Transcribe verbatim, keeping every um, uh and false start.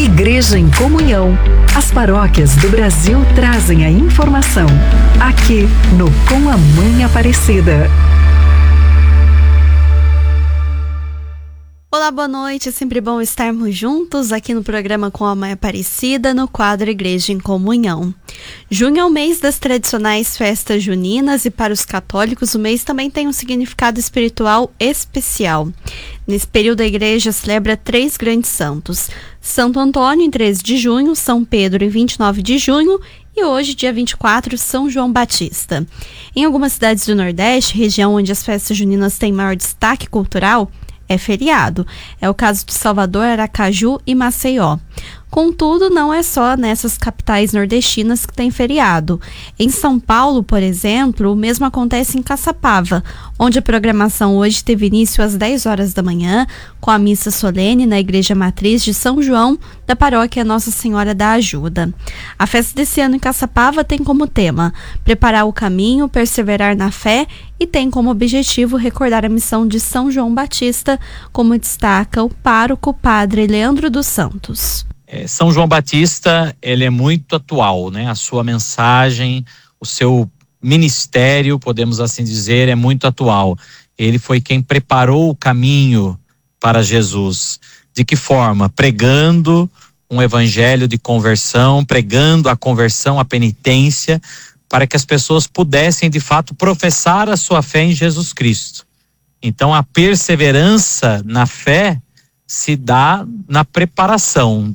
Igreja em Comunhão. As paróquias do Brasil trazem a informação aqui no Com a Mãe Aparecida. Olá, boa noite. É sempre bom estarmos juntos aqui no programa Com a Mãe Aparecida, no quadro Igreja em Comunhão. Junho é o mês das tradicionais festas juninas e para os católicos o mês também tem um significado espiritual especial. Nesse período a igreja celebra três grandes santos: Santo Antônio em treze de junho, São Pedro em vinte e nove de junho e hoje, dia vinte e quatro, São João Batista. Em algumas cidades do Nordeste, região onde as festas juninas têm maior destaque cultural, é feriado. É o caso de Salvador, Aracaju e Maceió. Contudo, não é só nessas capitais nordestinas que tem feriado. Em São Paulo, por exemplo, o mesmo acontece em Caçapava, onde a programação hoje teve início às dez horas da manhã, com a missa solene na Igreja Matriz de São João, da paróquia Nossa Senhora da Ajuda. A festa desse ano em Caçapava tem como tema preparar o caminho, perseverar na fé e tem como objetivo recordar a missão de São João Batista, como destaca o pároco Padre Leandro dos Santos. É, São João Batista, ele é muito atual, né? A sua mensagem, o seu ministério, podemos assim dizer, é muito atual. Ele foi quem preparou o caminho para Jesus. De que forma? Pregando um evangelho de conversão, pregando a conversão, a penitência, para que as pessoas pudessem de fato professar a sua fé em Jesus Cristo. Então a perseverança na fé se dá na preparação